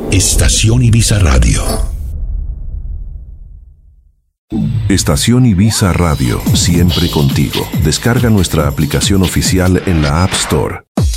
Estación Ibiza Radio. Estación Ibiza Radio, siempre contigo. Descarga nuestra aplicación oficial en la App Store.